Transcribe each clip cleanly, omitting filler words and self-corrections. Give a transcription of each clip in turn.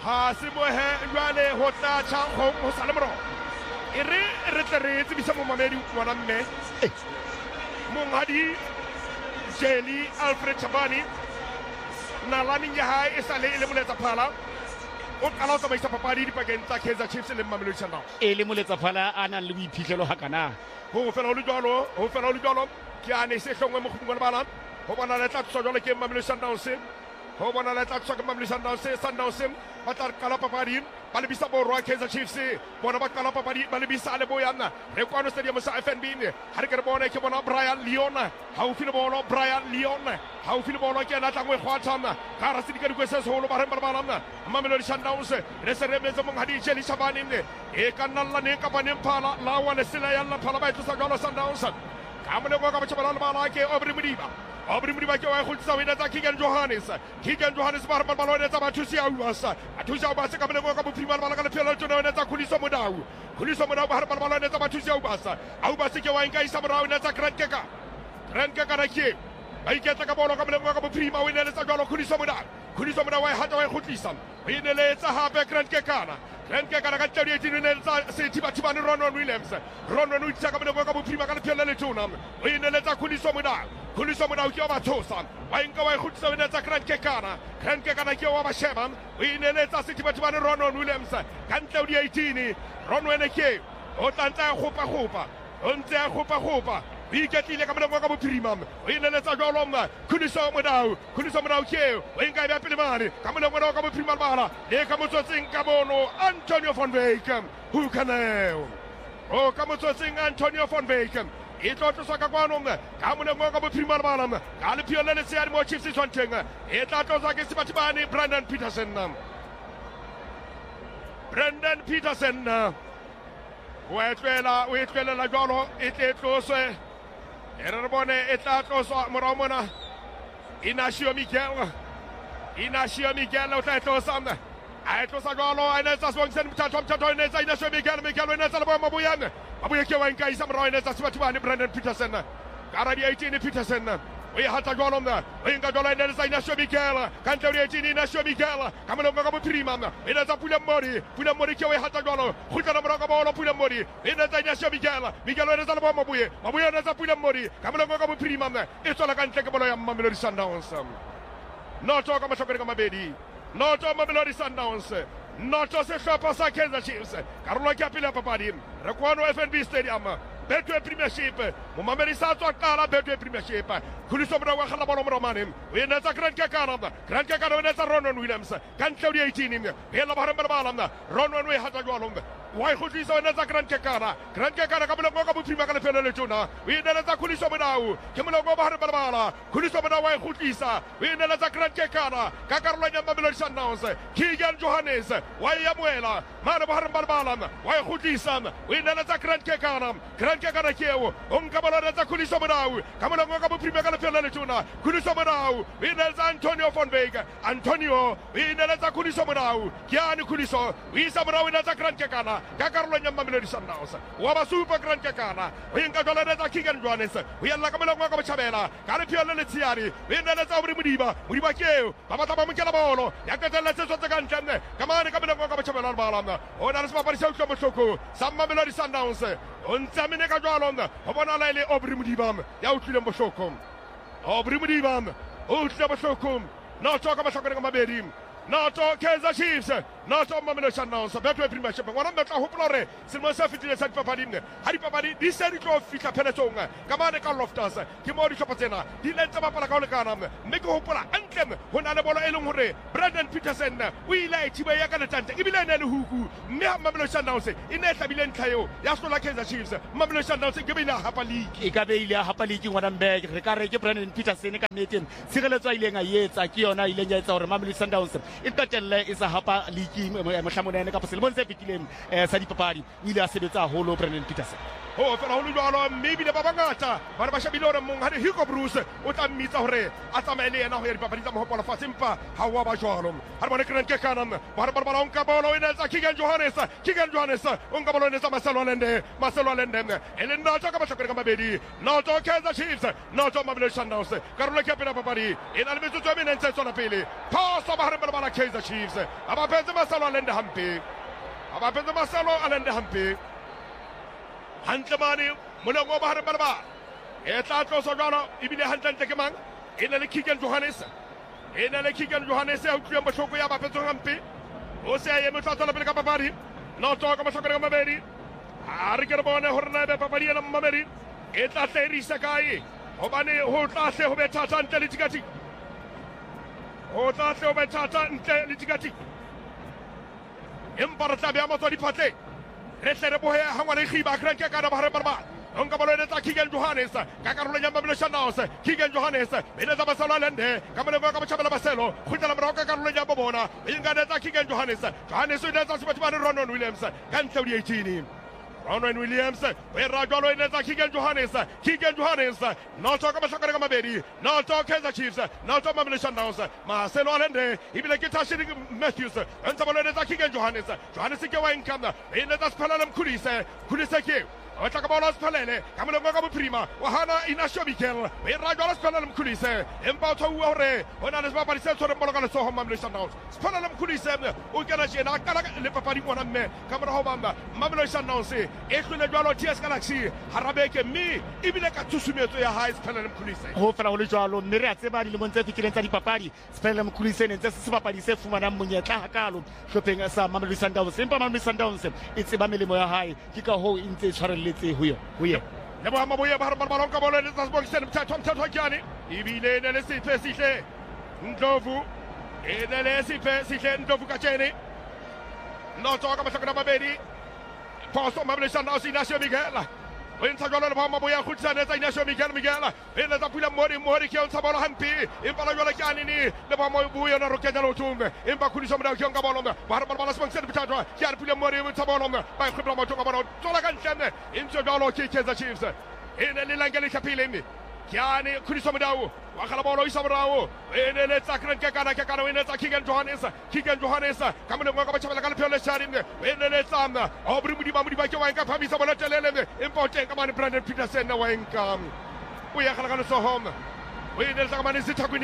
ha se mo he jwale ho tla tshang ho sa le moro e re tle re tsebisa mo mamedi ngwana mme monghadi Jelly Alfred Chabani nalani ya hae e sale e le moletsa phala o qala go tsamaisa papadi dipakeng tsa Kaizer Chiefs le Mamelodi Sundowns e le moletsa phala a nang le boiphihlelo hakana ho fela o le jwalo ke ane se hlongwe mo khupung bana ho bona le tla tswa jwale ke Mamelodi Sundowns ho bona le tla tswa ke Mamelodi Sundowns ba tla qala papadi ba le bisa borwa Kaizer Chiefs bona ba qala papadi ba le bisa le boyana re kwano stadium sa FNB ha re ke bona ke bona Brian Leon ha o file bona Brian Leon ha o file bona ke na tlangwe khwathana ka ra sidika di kwese solo ba re ba bana Mamelodi Sundowns re se re metse monghadi Jelly Chabani e ka nalla ne ka baneng phala la wa le sela ya la phala ba etsa jalo Sundowns ka mo le go ka ba tshaba la bala ke Aubrey Mudiba ke wa go tsa wena tsa Keegan Johannes ba re ba lone tsa bathusi a uasa ka mo le go ka bophirima bala ka le phela tsona wena tsa Khuliso Modau ba re ba lone tsa bathusi a ubasa ke wa nka isa morao na tsa Grand Keka na ke ba iketla ka bola ka mo le go ka bophirima wena le tsa jalo Khuliso Modau wa hata wa khutlisa ine le tsa hape Grand Keka ka tla di tine tsa Sethibani Ronwen Williams o itsa ka mo le go ka bophirima ka le phela le tsona ine le tsa Khuliso Modau ke wa thosa wa nka wa khutsa wena tsa Grand Keka ke wa ba sheba ine le tsa Sethibani Ronwen Williams ka ntle di 18 Ronwen ke o tantsa khopa o ntse a khopa Biketlile ka mo le go ka bophirima ine le tsa jalo Khuliso Modau ke o nka ba pele mane ka mo le go ka bophirima bala le ka motsotseng ka bono Antonio van Wyk who can o ka motsotseng Antonio van Wyk e tlo tsosa ka kwano ka mo le go ka bophirima bala ka le phiole le tseya mo Chiefs tshwanteng e tla tlosa ke Sibatibane Brendan Peterson o etlela la jalo e tle tloswe e re bone e tla tloswa morao mona Inacio Miguel o tla tlosa a tlosa jalo a ne tsa swangsen mthatho ne tsa Inacio Miguel o ne tsa le boya ke wa nka isa morao ne tsa Sibatibane Brendan Peterson ka ra di 18 Peterson o e hata jalo o nka jalo ne tsa Inacio Miguel ka ntle di 18 Inacio Miguel ka mo le go ka bophirima e ne tsa Pula Mori ke o e hata jalo khutla morao ka bola Pula Mori e ne tsa Inacio Miguel o ne tsa le mabuye ne tsa Pula Mori ka mo le go ka bophirima e tswela ka ntle ke bolo ya Mamelodi Sundowns noto ka mahlokore ka mabedi noto Mamelodi Sundowns noto sehlopha sa Kaizer Chiefs karolo ke pele ya papadi re kwano FNB Stadium Betway Premiership Mamelodi sa tswa qala Betway Premiership Khuliso Modau wa khala bolo moromane o ena tsa Grand Keka o ena tsa Ronwen Williams ka ntle di 18 e la ba re bala Ronwen we hata jwalo wa e khutlisa o ena tsa Grand Keka ka bolo go ka bophirima ka le phela le tsona o ena tsa Khuliso Modau ke mo go ba re bala Khuliso Modau wa e khutlisa o ena tsa Grand Keka ka karolo ya Mamelodi Sundowns Keegan Johannes wa e amoela mara ba re bala wa e khutlisa o ena tsa Grand Keka na keo o nka bolo tsa Khuliso Modau ka mo go ka bophirima ka le phela le tsona Khuliso Modau o ena tsa Antonio van Wyk o ena tsa Khuliso Modau ke ani Khuliso o isa Modau ena tsa Grand Keka ka karolo ya Mamelodi Sundowns wa ba super Grand Keka o nka jalo tsa Keegan Johannes o yalla ka mo go ka botjhabela ka le phiole le tsiari o ena tsa Aubrey Mudiba keo ba batla ba mokela bolo ya ketela tse tsotse ka ntle ka mane ka mo go ka botjhabela bala o na le sebapadi se utlwa bohloko sa Mamelodi Sundowns o ntsamene ka jalo ho bona la ile Aubrey Mudiba ya utlwile bohloko Aubrey Mudiba o utlwa bohloko no toka mahlokore ka mabedi noto Kaizer Chiefs noto Mamelodi Sundowns Betway Premiership ngwana metla hopola re selemo se fetile sa dipapadi ha dipapadi di se di tlo fihla pheletsong ka mane ka Loftus ke mo di hlopa tsena di lentse bapala ka ho lekana mme ke hopola antle ho na le bolo e leng hore Brendan Peterson o ile a thiba ya ka letante e bile ene le huku mme Mamelodi Sundowns e ne hlabile ntlha eo ya sola Kaizer Chiefs Mamelodi Sundowns ke bile hapa league e ka beile hapa league ngwana mbeke re ka re ke Brendan Peterson ka nneteng tshireletso ile nga yetsa ke yona ile nya etsa hore Mamelodi Sundowns e tatelle e sa hapa league mohlamonene ka selemong se fetileng sa dipapadi o ile a sebetsa haholo Brendan Peterson ho fela ho le jwalo mme bile ba bangata ba re ba shabile hore monghadi Hugo Bruce o tla mmitsa hore a tsamaye le yena ho ya dipapadi tsa mohopola fatshe empa ha wa ba jwalo ha re bone Grand Keka ba re ba onka bolo ena tsa Keegan Johannes onka bolo ena tsa Marcelo Allende ele noto ka mahlokore ka mabedi noto Kaizer Chiefs noto Mamelodi Sundowns karolo ke pele papadi ena le metsotso e menentse tsona pele pass ba re ba Kaizer Chiefs aba petse Marcelo a lende hampe a bapetse Marcelo a lende hampe hantle mane moleng o bahare barba e tla tloswa jwalo ebile hantle ke mang e na le Keegan Johannes e na le Keegan Johannes ya utlwang bohloko ya bapetsong hampe o se a eme tlatsa pele ka papadi noto ka mahlakore ka mabedi a re ke re bone hore na be papadi ena mmamedi e tla tlerisa kae hobane ho tla hle ho bethatha ntle le tikati o tla hle ho bethatha ntle le tikati empa re tla beha motswadi phatle re tle re bohe hangwa le khiba kranke ka bahare barba onka bolo le tsa Keegan Johannes ka karolo ya Mamelodi Sundowns Keegan Johannes ene tsa Marcelo lende ka mole ka botjhabela Marcelo khutela morao ka karolo ya bona e nga tsa Keegan Johannes Johannes o tsa sebathibane Ronon Williams ka ntle di 18 Ronan Williams e ra jwalo e tsa Keegan Johannes no toka mahlakore ka mabedi no toka Kaizer Chiefs no toka Mamelodi Sundowns Marcelo lende ibile ke Tashiri Matthews entsa bolo le tsa Keegan Johannes ke wa inkama e tsa Siphalele Mkhulise ke o tla ka bola Siphalele ka moleng ka boprima wa hana Inacio Mikel e ra jwalo Siphalele Mkhulise empa o tshwa hore hona le sebapadi se tshwereng bolo ka letsoho Mamelodi Sundowns Siphalele Mkhulise o kena jena ka le papadi ngwana mme ka mora ho bamba Mamelodi Sundowns e hlile jwalo TS Galaxy harabeke mme ebile ka tsusumetso ya hae Siphalele Mkhulise ho fela ho le jwalo mme re a tseba dilemong tse fitileng tsa dipapadi Siphalele Mkhulise ne ntse se sebapadi se fumanang monyetla hakalo hlopheng sa Mamelodi Sundowns empa Mamelodi Sundowns e tseba melemo ya hae ke ka ho intse tshwarelletse ho ye le ba maboya ba balon ka bolo le tsa boxen mthatho kyane ibile ne le siphe sihle Ndlovu e ne le siphe sihle Ndlovu ka tjene no toka mahlakore mabedi poso Mamelodi Sundowns Inacio Miguel o ntsha jwalo le ba maboya khutsana tsa Inacio Miguel e ne tsa pula mori ke o ntsha bolo hampi empa la jwalo kyane ni le ba maboya na rokenya lo tumbe empa khudiso mona ke nga bolo ba bala sponsor bithatho kyane pula mori o ntsha bolo ba khibla motho ka bolo tsola ka ntleme intso jwalo ke Kaizer Chiefs e ne le langele kapile mme kyane khudiso modawo wa khala bolo isa morawo e ne le tsa kranke kana o ne tsa Keegan Johannes ka mone ka batjhabela ka lephelo le shari mme e ne le tsama o bri mudi ba ke wa nka phamisa bolo telele mme important ka mane Brandon Peterson na wa nka o ya khala ka no so home o ne le tsa ka mane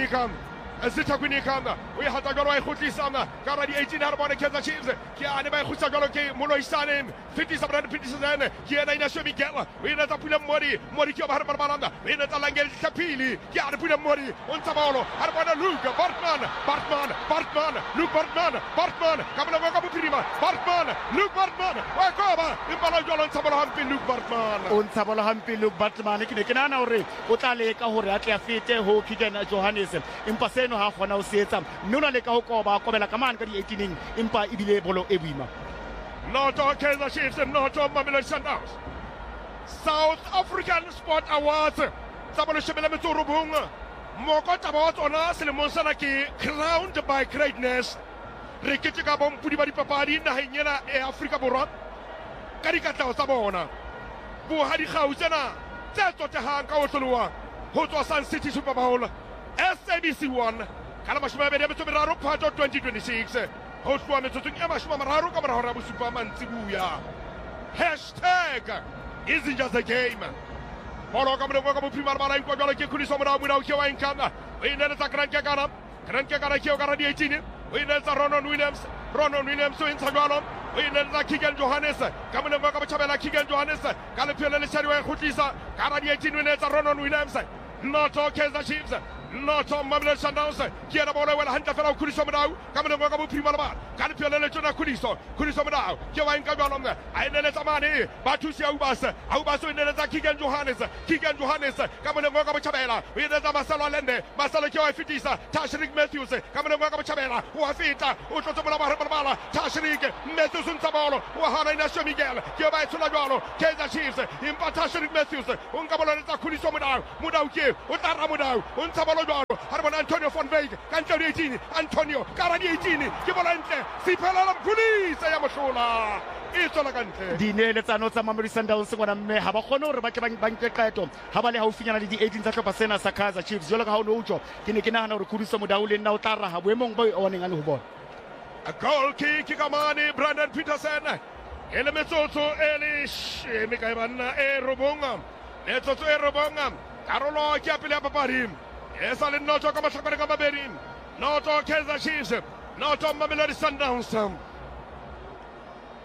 Zitagwinika o ya hata jalo wa ikhutlisa ka ra di 18 ha re bone Kaizer Chiefs ke ane ba ikhutlisa jalo ke Moloisane fitisa Brandon Peterson ke ena Inacio Miguel o ena tsa pula mori ke ba ha re balanda o ena tsa langel tlapili ke ane pula mori o ntsa bolo ha re bona Luke Bartman ka bona ka bophirima Luke Bartman wa koba impala jalo ntsa bolo hampi Luke Bartman o ntsa bolo hampi Luke Bartman ke ne ke nana hore o tla leka hore a tle a fete ho Keegan Johannes empa no ha khona o setsa mme o na le ka ho koba kobela ka mane ka di 18 empa ibile bolo e buima not all Kaizer Chiefs and not all Mamelodi Sundowns South African Sport Awards tsa bolo shebela metsoro bonga moko taba wa tsona selemong sana ke crowned by greatness re ketse ka bompudi ba dipapadi naheng ena e Afrika Borwa ka dikatlaho tsa bona bo ha di kgausena tse tsotehang ka otloloa ho tswa Sun City Super Bowl SABC1 kala mashima bedi metso meraro Phato 2026 ho tloa metsotsong e mashima mararo ka mora hora bosupa mantsibuya #isn't just a game bolo ka mole ka bophima ba la nkwa jalo ke khuliso mora mona o ke wa inkana o ine le tsa kranke kana ke o ka ra di 18 o ine tsa Ronan Williams o intsa jalo o ine tsa Keegan Johannes ka mole ka botjhabela Keegan Johannes ka le phele le shari wa khutlisa ka ra di 18 o ine tsa Ronan Williams not all Kaizer Chiefs not on Mamelodi Sundowns ke era bolo wela hantle fela o khuliso modau ka mone ka bophirima ba ka le phele le tsona khuliso modau ke wa nka jwalo mna a ene le tsamane ba thusi au basa o ene le tsa Keegan Johannes ka mone ka botjhabela o ene tsa Marcelo ke wa fitisa Tashrik Matthews ka mone ka botjhabela o a fita o tlotse mola ba bala Tashrik Matthews ntsa bolo o hana Inacio Miguel ke ba tshola jwalo Kaizer Chiefs impa Tashrik Matthews o nka bolo le tsa khuliso modau ke o tara modau o ntsa bolo jwalo ha re bona Antonio von Veig ka ntle di 18 Antonio ka ra di 18 ke bola ntle Siphalele Mkhulise ya mohlola e tswela ka ntle dineletsano tsa Mamelodi Sundowns ngwana mme ha ba khone hore ba ke ba nke qeto ha ba le haufinyana le di 18 tsa hlopha sena sa Kaizer Chiefs jwalo ka ha o no utswa ke ne ke nahana hore khudiso modau le nna o tla raha boemong bo o neng a le ho bona a goal kick ka mane Brandon Peterson ele metsotso ele sheme ka bana e robonga metsotso e robonga karolo ke apele ya papadi esa le noto ka mahlakore ka mabedi noto Kaizer Chiefs noto Mamelodi Sundowns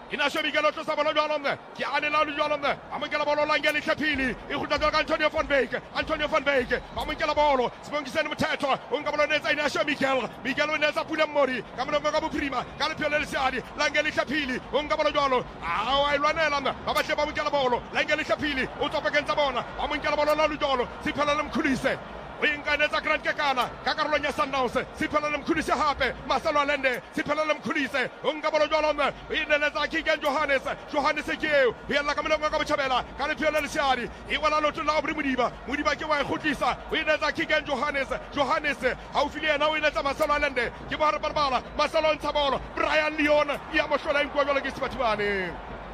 Inacio Miguel Otto Sabolo Jolom, Kianela Jolom, Amangela Bolo Langeli Capili, Ihuta Antonio von Beek, Amangela Bolo, Spongisen Mutato, Ungabolonesa Inacio Miguel Neza Pulamori, Camino Prima, Calipio Sadi, Langeli Capili, Ungabolo Jolo, I run Elam, Abashaba Bolo, Langeli Capili, Utop against Sabona, Amangela Bolo Jolo, Sipalam Kulise. Winganeza Grand Kakana, Kakarolonia Sundowns, Sipalam Kulise Hape, Masalo Lende, Sipalam Kulise, Ungabolo Jolom, Ineleza Kigan Johannes Ekeu, Yalakamino Chabela, Calipio Sadi, Iwala to Laubri Mudiba Kiwa Hutisa, Wineza Kigan Johannes, Aufilia now in Masalo Lende, Kibar Barbala, Masalon Sabolo, Brian Leon, Yamoshola and Guagalagis.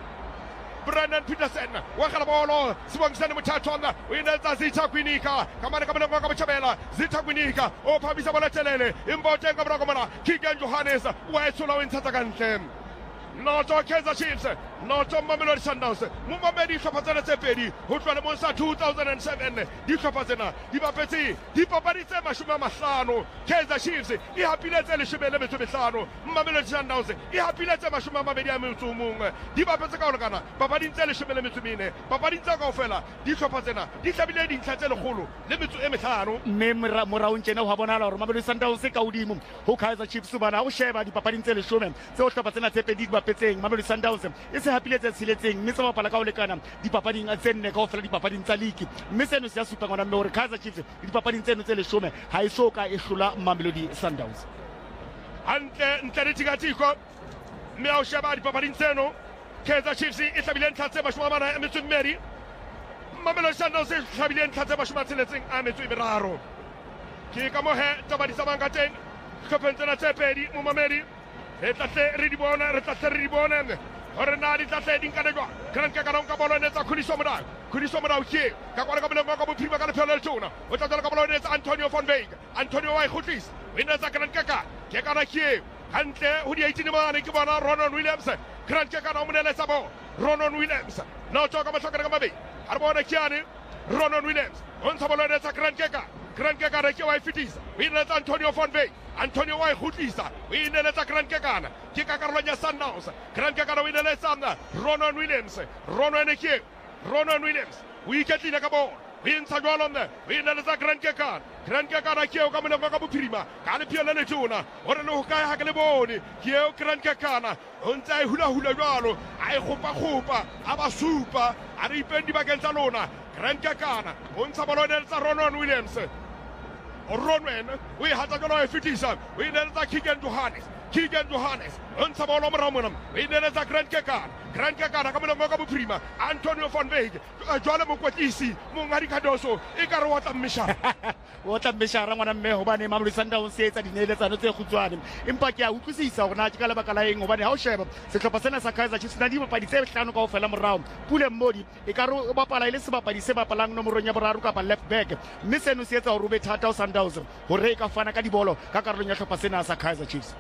Brendan Peterson, Wakalabolo, Swangsen Mutachona, Wineta Zita Quinica, Kamana Chabela, Zita Quinica, O Papisabala Telele, Imbotenga Bragomana, Kigan Johannes, Wesolo in Tatagantem. Not on Kansas Chiefs, not on Mamelodi Sundowns, Mumamedi Shapazana Sepedi, who tried the Monster 2007, Di Shapazana, Di Papeti, Di Paparisema Shumamasano, Kansas Chiefs, Ihapilete Shimele to Misano, Mamelodi Sundowns, Ihapilete Mashuma Media Mutumung, Di Papazagana, Papadin Teleshimele Mutumine, Papadin Zagofella, Di Shapazana, Di Sabiladi Tatelo Hulu, Limit to Emetano, Memra Morauncheno Habana or Mamelodi Sundowns Kaudimum, who Kansas Chiefs Subana, Sheba, Di Papadin Teleshuman, so Shapazana Sepedi. Petting, Mamelodi Sundowns, it's a happy letter selecting, Miss Palakaulekana, the Papading and Sen Nekofra, the Papadin Saliki, Miss Enusia Super on America, Kaza Chiefs, the Papadin Teleshome, High Soka, Ishula, Mamelodi Sundowns. And Teritigatico, Mel Shaba, the Papadin Seno, Kaza Chiefs, Isabilan Tatsebashmana, and Mr. Mary, Mamelodi Sundowns, Isabilan Tatsebashmatin, and Mr. Iberaro. Kikamohe, Tabadi Samangaten, Capentana Tepedi, Mumamedi. Retate ribone, Orenadi Tate Canada, Cranca Bolonesa, Kunisomra, here, Kakaka Prima Pelotuna, Otaka Antonio von Beek, Antonio Hutis, Winners Kranka, Kekana here, Ante, Udiatinima, Nikibana, Ronan Williams, Cranca Nominal Sabo, Ronan Williams, no talk about Sakamabi, Arbona Kiani, Ronan Williams, Onsabolonesa Cranca. Cranca Rekiwa Fitis, Winners Antonio von Beek, Antonio Hutisa, Winners Cranca, Kika Carolina Sundowns, Cranca Carolina Sanda, Ronan Williams, Ronan Williams, we get in a cabo, Win Sagolon, Winners Cranca, Kio Kamino Prima, Calipio Lenetuna, Oranuka Hakaleboni, Kio Crancacana, Untai Hula Galo, I Hopa, Abasupa, Aripendi Bagantalona, Crancacana, Unsabolonesa Ronan Williams. Ronwen, we had a go Fitisa, we did a Kigan Johannes, Unsabolo Romanum, we did a Grand Kakan, Kamino Prima, Antonio von Beek, Jolamo Quatisi, Mungari Cadoso, Icarwata Misha. What a Misha, Ramana Mehobani, Mamelodi Sundowns says that the Natives are not Hutuan. Impakia, Ukusisa, or Najala Bacalaing, or House Sheba, Secapasana Sakaza, Chisnadiva by the same town of Elam around, Pulam Modi, Icaro Bapala, Lisba by the Seba Palang Nomoronia Bararuka, and left back, Miss Enusieta or Rubet Hatas Sundowns, Horeka Fanacadibolo, Kakaruna Pasena Sakaza Chiefs.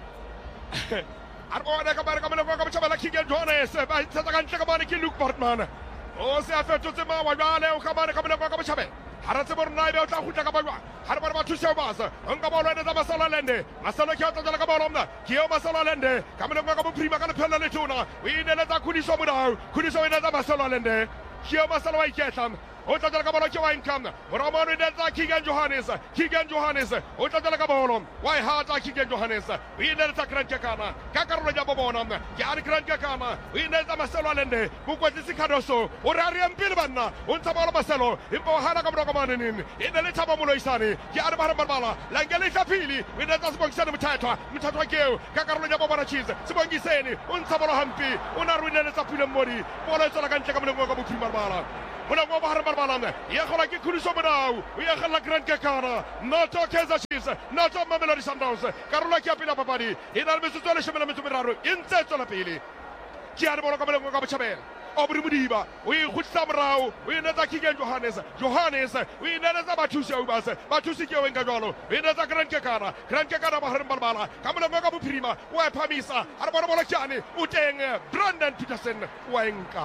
Arbona Kabaraka Chabala Kigan Jones, by Satakan Luke Portman. Oh, Safa to the Mawale, Kabaraka Chabe. Harasabor Naiba, Takabara, Harabara to Shabas, Ungabola and Masala Lende, Masala Kata Gabolona, Kio Masala Lende, Kamaka Prima Pelatuna, we never Kunisomura, Kuniso in Masala Lende, Kio Masala Ketam. Otakalakabolon come, Romano Kigan Johannes, Otakalakabolon, why hard Kigan Johannes, we never Crancacana, Kakarona Jabonam, Yan Crancacana, we never Masalande, Buquaticadoso, Orarian Bilbana, Untabala Masalo, Impohana Brocomanin, in the Letamolisani, Yan Barbala, Langalita Pili, we never spoke Sanamata, Mutataki, Kakarona Jabonachis, Spongiseni, Unsabala Hampi, Unaruina Sapulmori, Polasalakan Primabala. When I go Barbalam, Yakolaki Kurisomano, we are like Grand Kakana, not a Kansas Chiefs, not a Mamelodi Sundowns, Carola Capilla Papadi, in Almesole Tumiraru, in Tetolapili, Chiarabolo Chabel, Obrimudiva, we Hutsamrao, we never Kigan Johannes, we never Batusa, Batusiko and Gagolo, we never Grand Kakana, Barbala, Kamala Prima, where Pamisa, Arboracani, Uteng, Brandon Peterson, Wanka.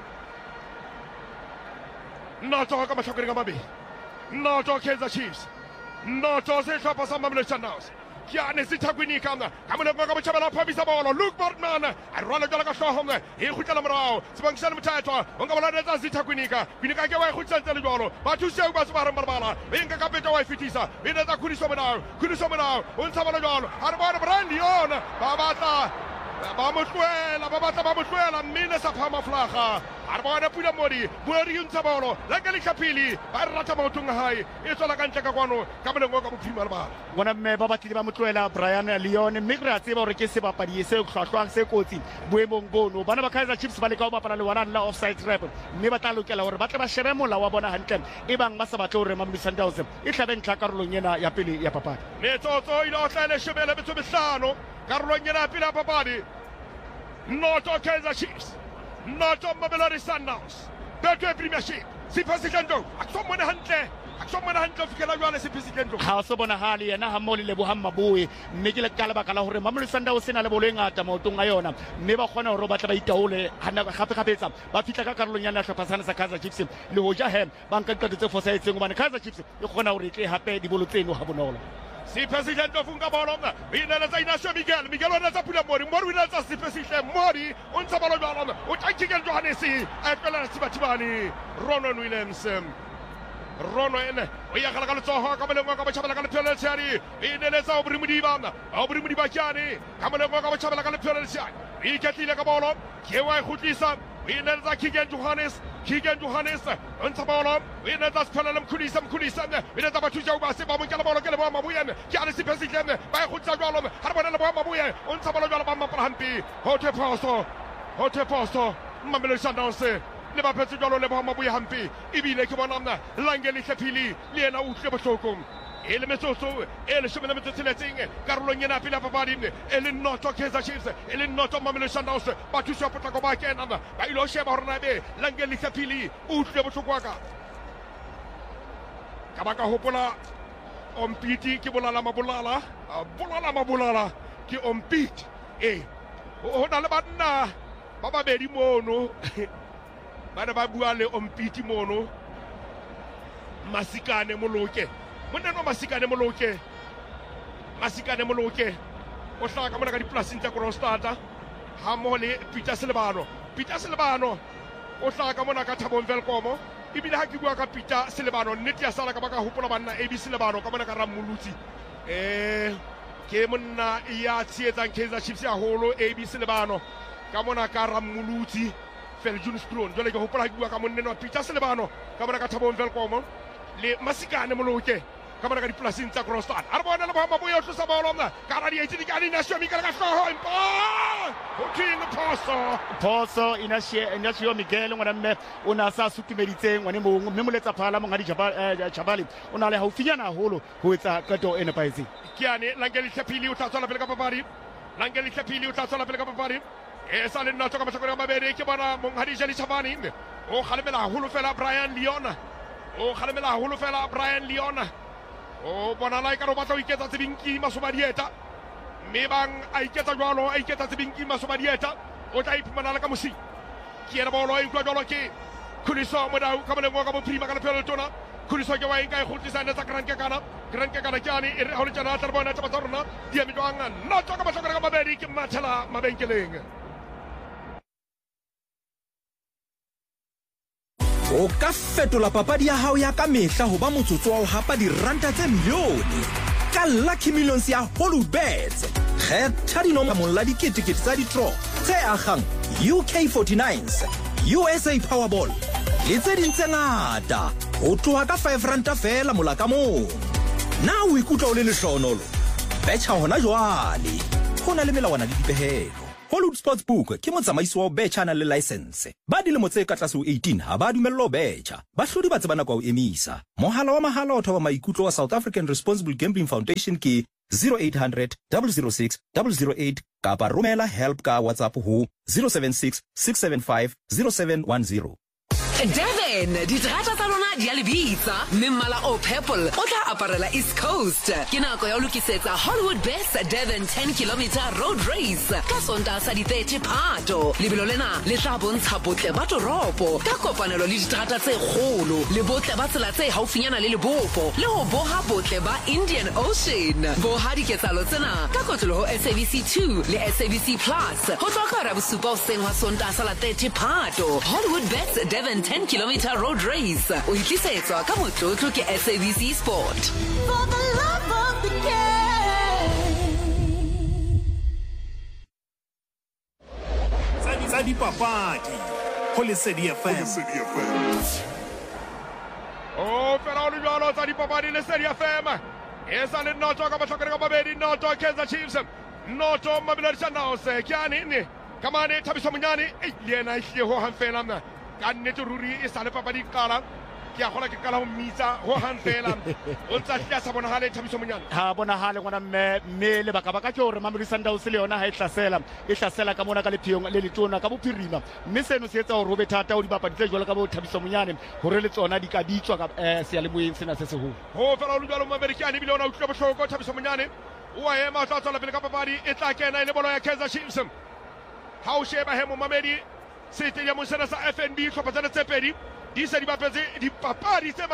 Not all Kamashokamabi, not all Kansas Chiefs, not all Sesha Mamelodi Sundowns. Kiane Zitakwinika kamona ngoka bachabela phamisa bolo Luke Bortman a rwala jala ka hloho e khutlela morao Sebankisane Mothathwa o nka bola netsa Zitakwinika Kwinika ke wa khutlela le jolo ba thusa ba se ba rambala e nka ka peta wa fitisa e netsa Khudiso Monao o ntsha bola jolo a re bona Brian Leon ba batla ba motloela mmine sa phama flaga a re bona Pula Modi o ntsha bolo la ka letlhapili ba re rata maotong a hae e tswela ka ntle ka kwano ka moneng ka bophima le bana bona mme ba batlile ba motloela Brian Leon mme re a tseba hore ke se bapadi se hlwahlwang se kotsi boemong bono bana ba Kaizer Chiefs ba le ka ho bapala le wana la offside trap mme ba tla lokela hore ba tle ba shebe mola wa bona hantle e bang ba sa batle hore Mamelodi Sundowns e hlabe ntla karolong ena ya pele ya papadi metsotso ile o tla le shebele metso mehlano karolong ena ya pele ya papadi Noto Kaizer Chiefs Noto Mamelodi Sundowns Betwe Premiership Siphasikendo akusomona hantle fikela jwale Siphasikendo ha so bona hali yena ha moli le bohamma boe mme ke le ka lebaka la hore Mamelodi Sundowns sena le bolo e ngata maotong a yona mme ba kgona hore ba tla ba itaole hana gape ba fitla ka karolong ya hlopha sa Kaizer Chiefs le hoja hem ba nka qeto tse fosahetseng hobane Kaizer Chiefs e kgona hore e hape dibolo tseno ha bonolo Siphasikendo funga bolo ina za Inacio Miguel ona za Pula Modi ina za Siphasikendo Modi o ntsa bolo jalo o tshikeng Johannes a tlola Sibatibani Ronon Williams Rono ene o ya kala ka tsoho ka bolengwa ka bachabela ka lephelo le tsari ine le tsa o Brimudiba kyane ka bolengwa ka bachabela ka lephelo le tsari e ketlile ka bolo ke wa khutlisa ine le tsa Kigen Johannes on tsa bolo ine tsa Siphala le Mkhulisa ine tsa bathuja o ba se ba mo kala bolo ke le ba Mabuyen ke a le Siphasikendo ba khutla jwalo ha bona le ba Mabuyen on tsa bolo jwalo ba mapala hampi hote posto Mamelodi Sundowns le ba phetso jalo le ba Mabuye hampi ebile ke bona mna Langeli Hlephili le yena o tle bohloko e le metsotso e le shomela metsotsheletseng karolong ena pele ya papadi e le Noto Kaizer Chiefs e le Noto Mamelodi Sundowns ba thusa potlako ba kena ba ilo sheba hore na be Langeli Hlephili o tle bohloko ka baka hopola Ompiti ke bolala mabolala ke Ompiti o na le banna ba babedi mono bana ba bua le Ompiti mono Masikane Moloke moneno Masikane Moloke o hlaka mona ka diplasing tsa Kronstad ha mole Peter Selebano o hlaka mona ka Thabo Velkomo ibile ha ke bua ka Peter Selebano nnete ya sala ka baka hopola banna AB Selebano ka mona ka Ramolutsi ke monna ya tsietsang Kaizer Chiefs ya holo AB Selebano ka mona ka Ramolutsi Feljun Stron jole ke hopola ha ke bua ka monneno Peter Selebano ka mona ka Thabo Velkomo le Masikane Moloke ka mona ka diplasing tsa Kronstad a re bona le ba Mabuye o tlosa bolo mna ka ra di itse ka Inacio Miguel ka hloho Poso Inacio Miguel ngwana mme o na sa sutumeditseng ngwane mongwe mme moletsa phala mongadi Jabali o na le haufinyana haholo ho etsa qeto ena paetse kiane Langeli Hlephili o tla tswela pele ka papadi e sa le Noto ka matlhakore a mabedi ke bona mongadi Jali Chavani o kgalemela haholo fela Brian Leon o bona la ka ro batla o iketsa tsebinki Masobadieta mme bang a iketsa tsebinki Masobadieta o tla iphumana la ka mosi ke ena bolo e utlwa jalo ke Khudiso Monao ka moneng ka bophirima ka lephelo tona Khudiso ke wa enka e khutlisa nna tsa Grand Kekana kyane e re ha le tsana tla bona tsa batsarona di amitwanga Noto ka matlhakore ka mabedi ke mathela mabenkeleng o ka fetola papadi ya hao ya ka mehla ho ba motsotso wa ho hapa diranta tse milione ka Lucky Millions ya Hollywoodbets kgetha dinomoro la diketekete tsa di-draw tse akgang UK49s USA Powerball le tse ding tse ngata ho tloha ka R5 fela mola ka mong na o ikutlwa o le lehlohonolo betjha hona jwale ho na le melawana le dipehelo Hollywood Sportsbook ke motsamaisi wa betjha na le license ba dilemo tse ka tlase ho 18 ha ba dumellwa ho betjha bahlodi ba tsebana kwa ho emisa mohala wa mahala o thoba maikutlo wa South African Responsible Gambling Foundation ke 0800 006 008 kapa romela help ka WhatsApp ho 076 675 0710 Devin, diterata tsa lona di a lebitsa mme mmala o purple o tla aparela East Coast. Ke nako ya ho lokisetsa Hollywood Best Devon 10 km road race ka Sontaha sa di 30 Phato. Lebelo lena le tla bontsha botle ba toropo ka kopanelo le diterata tse kgolo le botle ba tsela tse haufinyana le Lebopo le ho boha botle ba Indian Ocean. Boha diketsahalo tsena ka kotloloho SABC 2 le SABC Plus ho tloha ka hora bosupa hoseng wa Sontaha sa la 30 Phato. Hollywood Best Devon 10 km road race o itlisetswa ka motlotlo ke SABC Sport. For the love of the game. Tsa dipapadi ho Lesedi FM. Fela o le jwalo tsa dipapadi Lesedi FM. E sa le noto ka mahlakore ka mabedi, noto Kaizer Chiefs, noto Mamelodi Sundowns. Ke a nene ka mane Thabiso Monyane le yena ehlile ho hang fela mna ka nnete ruri e sa le papadi qala ke a gola ke kala ho mmitsa ho hang fela o tsa hla sa bonahale Thabiso Monyane ha bonahale ngwana mme le baka ke hore Mamelodi Sundowns le yona ha e hlasela ka mona ka lephiong le letona ka bophirima mme seno se etsa hore o be thata o dibapadi tse jwalo ka bo Thabiso Monyane hore le tsona di ka bitswa ka sealemoeng sena se seholo ho fela o jwalo Mamelodi bile ona utlwa bohloko Thabiso Monyane o a ema tla tswela pele ka papadi e tla kena ile bolo ya Kaizer Chiefs ha o sheba he mo Mamedi stadium sena sa FNB hlopha tsena tse pedi di se di bapetse dipapadi tse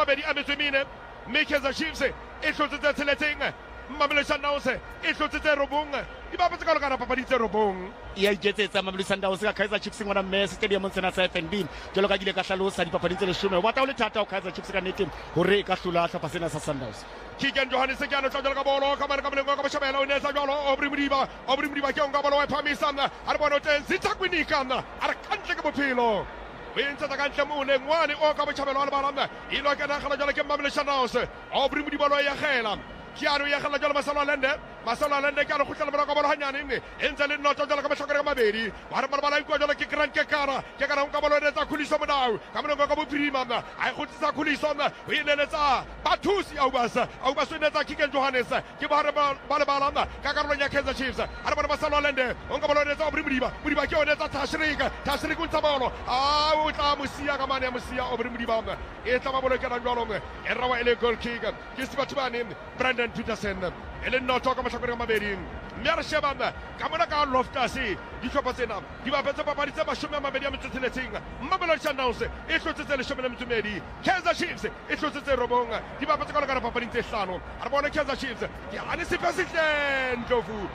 24 mme Kaizer Chiefs e hlotse tseletseng Mamelodi Sundowns e hlotse tse robong di bapetse ka lokana papadi tse robong ya ijetsetsa Mamelodi Sundowns ka Kaizer Chiefs ngwana mme stadium sena sa FNB jalo ka gile ka hlalosa dipapadi tse 10 o batla o le thata o Kaizer Chiefs ka nnete hore e ka hlola hlopha sena sa Sundowns. Kigen Johannes ke ana tla ka bolo ka mane ka mlengo ka bashebela o netsa jalo Obri Modiba ke onga bolo wa phamisana a re bona teng zitakwinikana a re kantle ka bophelo o entse ta kantle mone ngwane o ka bashebela wa balana ilo ka na khala jalo ke Mamelodi Sundowns Obri Modiba lo ya khela Kiano ya khala jalo Masalo Lende ke ana khutlela bolo ka bolo hanyane mme entse le notlo jalo ka bashokere ka mabedi ba re bala ikwa jalo ke Grant Kekana ka bolo netsa Khuliso Modau ka mlengo ka bophirima a khutlisa Khuliso o ineletsa bathusi au basa netsa Kigen Johannes ke ba re balana ka karolong ya Kaizer Chiefs a re bona Masalo Lende o nka bolo netsa Obri Modiba ke o netsa Tashrik o ntsa bolo o tla mosia ka mane ya mosia Obri Modiba e tla ba bolo ke na jwalo e rawa ele goal kick ke Sibathibane Brandon Peterson ele noto ka mahlakore ka mabedi mme re shebana ka mona ka Loftus di hlopha tsena di bapetse papadi tse 26 Mamelodi Sundowns e hlotse tse 12 Kaizer Chiefs e hlotse tse robong di bapetse ka lokana papadi tse 5 a re bona Kaizer Chiefs ke ane sepasihle Ndlovu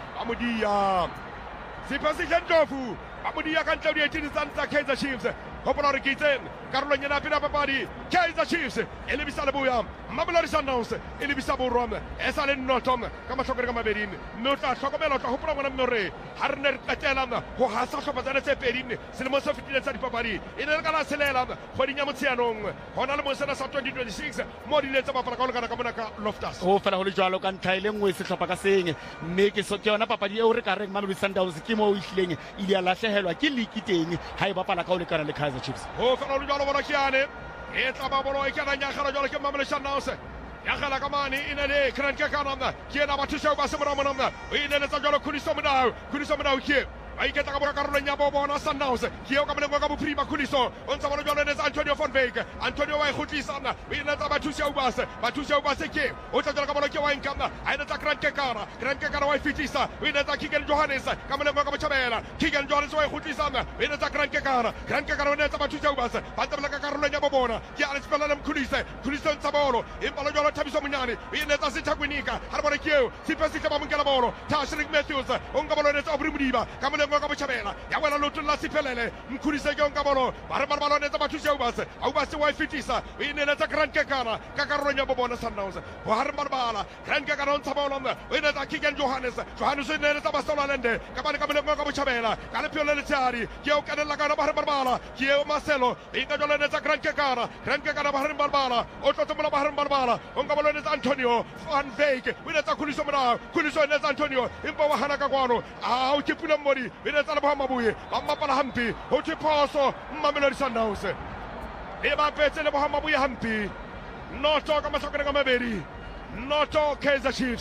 amodia ka ntle di 18 tsa Kaizer Chiefs hopola re kitsen karolong yana pina papadi Kaizer Chiefs e lebisa leboya Mamelodi Sundowns e lebisa borwa e sa le notom ka mahlokore ka mabedi mme o tla hlokomela tla hopola ngwana mmore ha re ne re qetelana ho hasa hlopha tsena tse pedi selemo se fetileng sa dipapadi e ne re kana selela kgweding ya Motsheanong hona le mosena sa 2026 mo di letse bapala ka lokana ka mona ka Loftus o fela ho le jwalo ka ntlha ile ngwe se hlopha ka seng mme ke yona papadi eo re ka reng Mamelodi Sundowns ke mo o ihlileng ile ya lahlehelwa ke league teng ha e bapala ka o lekana le Kaizer Chiefs ho fela ho le jwalo bona kiane e tla ba bolo e kana nya khala jwalo ke Mamelodi Sundowns ya khala ka mane ina le Grant Kekana ke ena ba thusa ba se mona o ina le tsa jwalo Khuliso Modau ke a iketla ka bona karolong ya bona Sundowns ke eo ka mlengo ka bophirima Khuliso o ntsa bona jwalo netsa Antonio van Wyk Antonio wa ikgutlisana o ina tsa bathusi ya ubase ke o tla jwalo ka bona ke wa inkana a ina tsa Grant Kekana wa ifitisa o ina tsa Kigen Johannes ka mlengo ka bochabela Kigen Johannes wa ikgutlisana o ina tsa Grant Kekana o netsa bathusi ya ubase ba tla ka karolong ya bona ke a tsela le Khuliso ntsa bolo empa le jwalo Thabiso Monyane o ina tsa Sitakwinika ha re bona ke eo sipesi ba monkela bolo Tashrik Matthews o nka bolo netsa Obri Modiba ka mlengo ka bochabela ya wena lotlo la siphelele Mkhulise ke onka bolo ba re bala netsa bathusi ya ubase wa ifitisa o ineletsa Grant Kekana ka karolong ya bona Sundowns ho ha re bala Grant Kekana o ntsa bolo o inetsa Kigen Johannes o ineletsa Masalo Lende ka bane ka mlengo ka bochabela ka le phiole le tshari ke o kanela ka ba re bala ke o Marcelo e ka jole netsa Grant Kekana ba re bala o tlotse mola ba re bala o nka bolo netsa Antonio van Wyk o inetsa Khuliso Modau Khuliso netsa Antonio impa wa hana ka kwano o ke pula mmodi o inetsa le Bohamabuye ba mmapala hampi ho thwe phoso Mamelodi Sundowns e ba petse le Bohamabuye hampi noto ka mahlakore ka mabedi noto Kaizer Chiefs